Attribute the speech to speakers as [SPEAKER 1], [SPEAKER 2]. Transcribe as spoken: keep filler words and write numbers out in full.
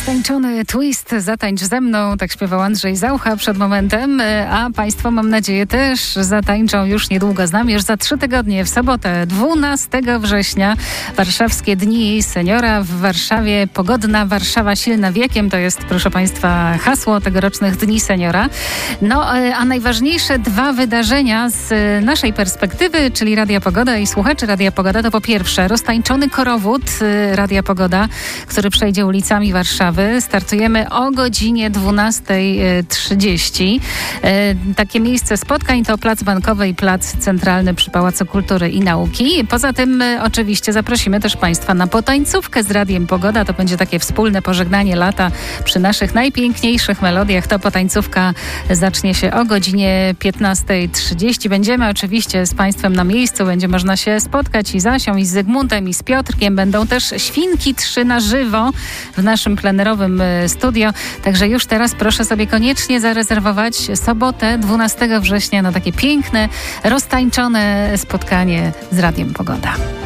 [SPEAKER 1] Roztańczony twist, zatańcz ze mną, tak śpiewał Andrzej Zaucha przed momentem, a Państwo, mam nadzieję, też zatańczą już niedługo z nami, już za trzy tygodnie, w sobotę, dwunastego września, Warszawskie Dni Seniora w Warszawie. Pogodna Warszawa silna wiekiem, to jest, proszę Państwa, hasło tegorocznych Dni Seniora. No, a najważniejsze dwa wydarzenia z naszej perspektywy, czyli Radia Pogoda i słuchaczy Radia Pogoda, to po pierwsze roztańczony korowód Radia Pogoda, który przejdzie ulicami Warszawy. Startujemy o godzinie dwunasta trzydzieści. Takie miejsce spotkań to Plac Bankowy i Plac Centralny przy Pałacu Kultury i Nauki. Poza tym oczywiście zaprosimy też Państwa na potańcówkę z Radiem Pogoda. To będzie takie wspólne pożegnanie lata przy naszych najpiękniejszych melodiach. To potańcówka zacznie się o godzinie piętnasta trzydzieści. Będziemy oczywiście z Państwem na miejscu. Będzie można się spotkać i z Asią, i z Zygmuntem, i z Piotrkiem. Będą też Świnki trzy na żywo w naszym plenerowym studio. Także już teraz proszę sobie koniecznie zarezerwować sobotę dwunastego września na takie piękne, roztańczone spotkanie z Radiem Pogoda.